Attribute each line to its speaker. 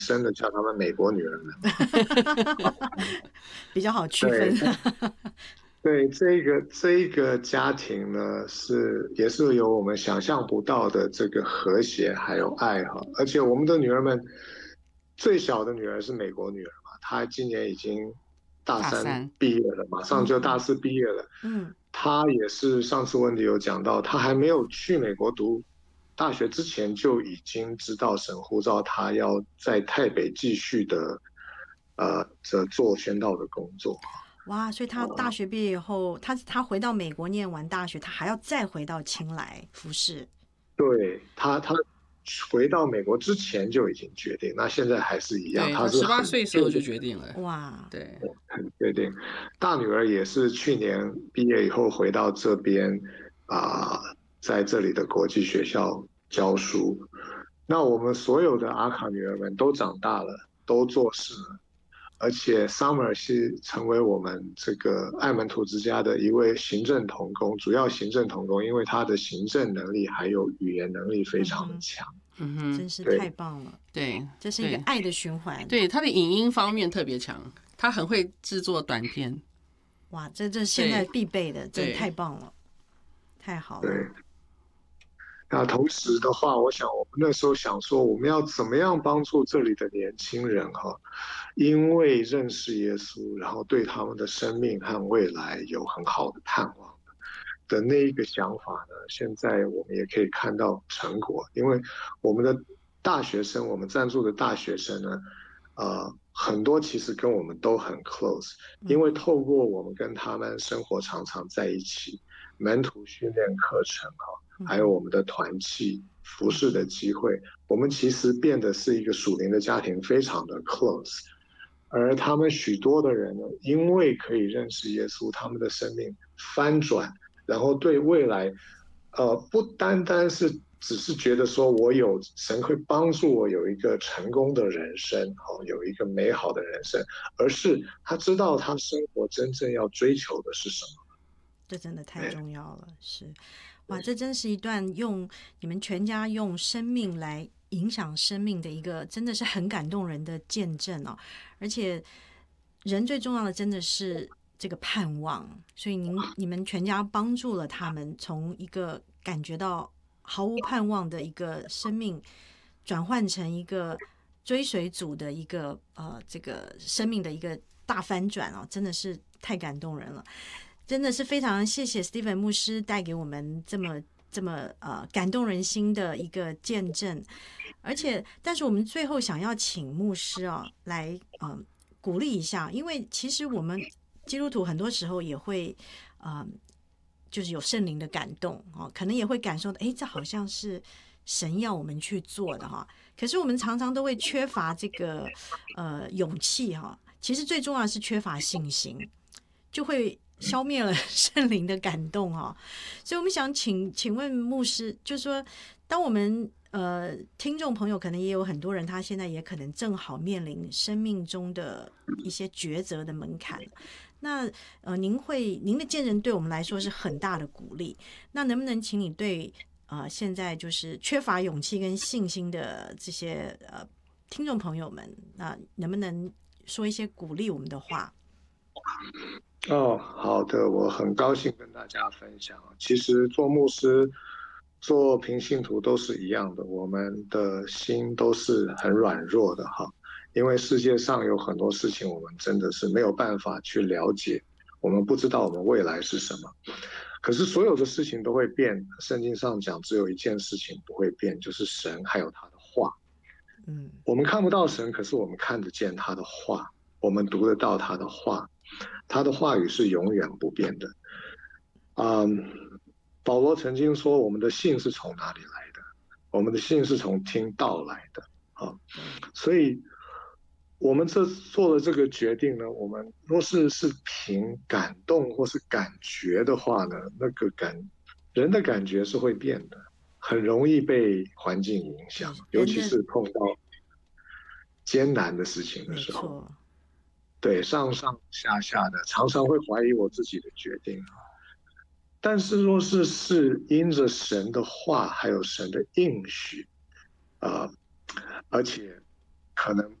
Speaker 1: 声的叫他们美国女儿们。
Speaker 2: 比较好区分。
Speaker 1: 对对，这一个家庭呢，也是有我们想象不到的这个和谐还有爱哈。而且我们的女儿们，最小的女儿是美国女儿嘛，她今年已经大三
Speaker 3: 大三，
Speaker 1: 毕业了，马上就大四毕业了。
Speaker 2: 嗯
Speaker 1: 她也是上次温迪有讲到，她还没有去美国读大学之前就已经知道神呼召她要在台北继续的做宣道的工作。
Speaker 2: 哇，所以他大学毕业以后，他回到美国念完大学，他还要再回到青来服侍。
Speaker 1: 对他回到美国之前就已经决定，那现在还是一样，
Speaker 3: 对，他
Speaker 1: 是很
Speaker 3: 18岁的时候就决定了。
Speaker 2: 哇，
Speaker 3: 对，
Speaker 1: 很确定。大女儿也是去年毕业以后回到这边在这里的国际学校教书。那我们所有的阿卡女儿们都长大了，都做事了。而且 Summer 是成为我们这个爱门徒之家的一位行政同工，主要行政同工，因为他的行政能力还有语言能力非常的强。
Speaker 2: 真是太棒了。
Speaker 3: 对，
Speaker 2: 这是一个爱的循环。
Speaker 3: 对，他的影音方面特别强，他很会制作短片。
Speaker 2: 哇，这现在必备的，真的太棒了，太好了。
Speaker 1: 对。那同时的话，我想我们那时候想说，我们要怎么样帮助这里的年轻人哈，因为认识耶稣，然后对他们的生命和未来有很好的盼望的那一个想法呢，现在我们也可以看到成果。因为我们的大学生，我们赞助的大学生呢，很多其实跟我们都很 close， 因为透过我们跟他们生活常常在一起，门徒训练课程还有我们的团契服侍的机会，我们其实变得是一个属灵的家庭，非常的 close。而他们许多的人呢，因为可以认识耶稣，他们的生命翻转，然后对未来，不单单是只是觉得说神会帮助我有一个成功的人生，有一个美好的人生，而是他知道他生活真正要追求的是什么。
Speaker 2: 这真的太重要了，是。哇，这真是一段你们全家用生命来影响生命的一个，真的是很感动人的见证哦。而且人最重要的真的是这个盼望，所以你们全家帮助了他们从一个感觉到毫无盼望的一个生命，转换成一个追随主的一个这个生命的一个大翻转哦，真的是太感动人了。真的是非常谢谢 Stephen 牧师带给我们这么感动人心的一个见证，但是我们最后想要请牧师来鼓励一下，因为其实我们基督徒很多时候也会就是有圣灵的感动可能也会感受到这好像是神要我们去做的可是我们常常都会缺乏这个勇气其实最重要的是缺乏信心，就会消灭了圣灵的感动所以我们想请问牧师，就是说当我们听众朋友可能也有很多人，他现在也可能正好面临生命中的一些抉择的门槛，那您的见证对我们来说是很大的鼓励，那能不能请你对现在就是缺乏勇气跟信心的这些听众朋友们，那能不能说一些鼓励我们的话？
Speaker 1: 好的，我很高兴跟大家分享。其实做牧师、做平信徒都是一样的，我们的心都是很软弱的因为世界上有很多事情，我们真的是没有办法去了解，我们不知道我们未来是什么。可是所有的事情都会变，圣经上讲只有一件事情不会变，就是神还有他的话。我们看不到神，可是我们看得见他的话，我们读得到他的话。他的话语是永远不变的。保罗曾经说，我们的信是从哪里来的？我们的信是从听道来的。所以我们做了这个决定呢，我们若是凭感动或是感觉的话呢，那个人的感觉是会变的，很容易被环境影响，尤其是碰到艰难的事情的时候。对，上上下下的，常常会怀疑我自己的决定。但是若是因着神的话，还有神的应许，而且可能